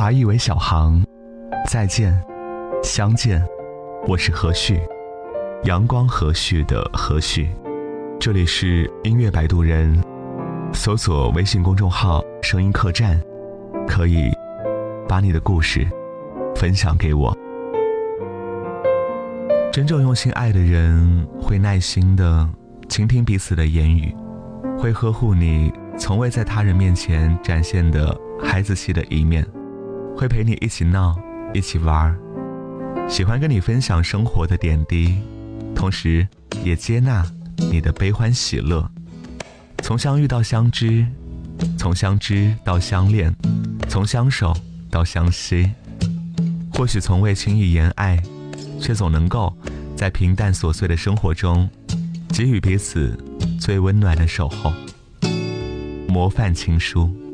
华裔为小航，再见，相见，我是何旭，阳光和煦的何旭。这里是音乐摆渡人，搜索微信公众号声音客栈，可以把你的故事分享给我。真正用心爱的人会耐心地倾听彼此的言语，会呵护你从未在他人面前展现的孩子气的一面，会陪你一起闹一起玩，喜欢跟你分享生活的点滴，同时也接纳你的悲欢喜乐。从相遇到相知，从相知到相恋，从相守到相惜。或许从未轻易言爱，却总能够在平淡琐碎的生活中给予彼此最温暖的守候。模范情书。